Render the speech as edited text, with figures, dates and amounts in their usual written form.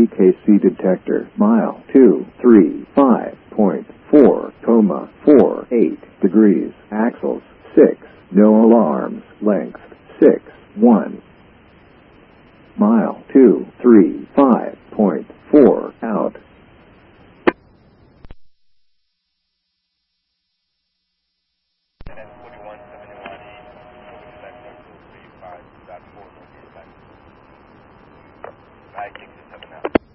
TKC detector. Mile 235.4, 48 degrees. Axles 6. No alarms. Length 6.1. Mile 235.4 out. I 6 to 7 out.